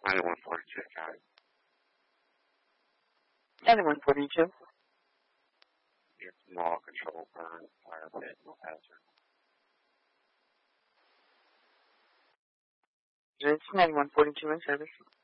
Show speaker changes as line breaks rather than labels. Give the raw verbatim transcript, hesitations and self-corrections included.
ninety-one forty-two, County.
ninety-one forty-two.
It's small control burn, fire pit, no hazard.
It's ninety-one forty-two in service.